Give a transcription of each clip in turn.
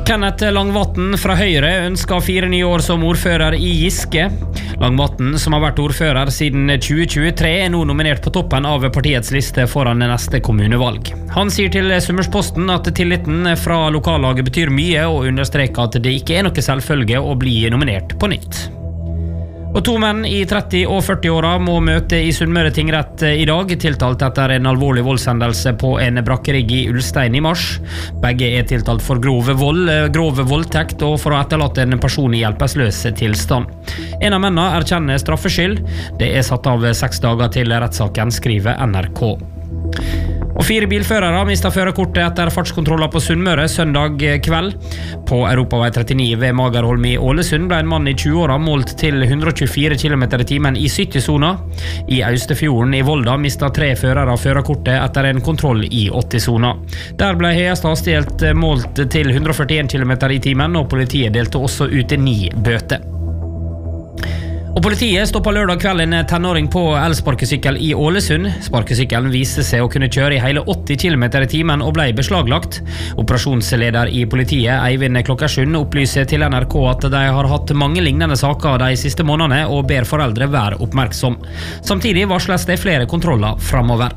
Kenneth Langvatn fra Høyre ønsker 4 nye år som ordfører i Giske. Langvatn, som har vært ordfører siden 2023, er nå nominert på toppen av partiets liste foran neste kommunevalg. Han sier til Sunnmørsposten at tilliten fra lokallaget betyr mye, og understreker at det ikke er noe selvfølge å bli nominert på nytt. Og 2 menn i 30- og 40-åra må møte i Sunnmøre tingrett i dag, tiltalt etter en alvorlig voldshendelse på en brakkerigg i Ulstein i mars. Begge er tiltalt for grov voldtekt og for å etterlate en person i hjelpeløs tilstand. En av mennene erkjenner straffskyld. Det er satt av 6 dager til rettssaken, skriver NRK. Og 4 bilførere mistet førerkortet etter fartskontroller på Sunnmøre søndag kveld. På Europavei 39 ved Magerholm i Ålesund ble en mann i 20-åra målt til 124 km/t i 70-sona. I Austefjorden i Volda mistet 3 førere førerkortet etter en kontroll i 80-sona. Der ble høyeste hastighet målt til 141 km/t, og politiet delte også ut 9 bøter. Og politiet stoppet lørdag kveld en tenåring på elsparkesykkel i Ålesund. Sparkesykkelen viste seg å kunne kjøre i hele 80 km/t og ble beslaglagt. Operasjonsleder i politiet, Eivind Klokkersund, opplyser til NRK at de har hatt mange lignende saker de siste månedene, og ber foreldre være oppmerksom. Samtidig varsles det flere kontroller fremover.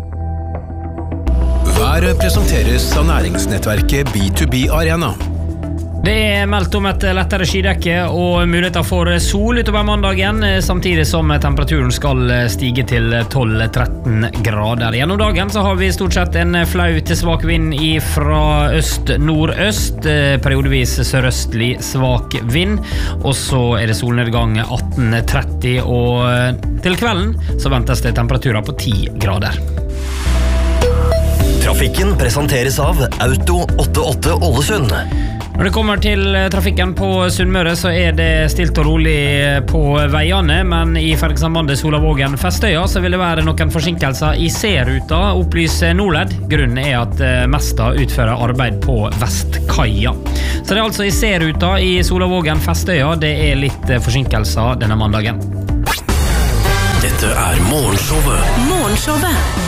Været presenteres av næringsnettverket B2B Arena. Det er meldt om et lettere skydekke og muligheter for sol utover mandagen, samtidig som temperaturen skal stige til 12-13 grader. Gjennom dagen så har vi stort sett en flau til svak vind fra øst-nordøst, periodevis sørøstlig svak vind, og så er det solnedgang 18-30, og til kvelden så ventes det temperaturer på 10 grader. Trafikken presenteres av Auto 88 Ålesund. Når det kommer til trafikken på Sunnmøre, så er det stilt og rolig på veiene, men i fergesambandet Solavågen-Festøya så vil det være noen forsinkelser i C-ruta, opplyser Nordled. Grunnen er at Mesta utfører arbeid på Vestkaia. Så det er altså i C-ruta i Solavågen-Festøya det er litt forsinkelser denne mandagen. Dette er Morgenshowet.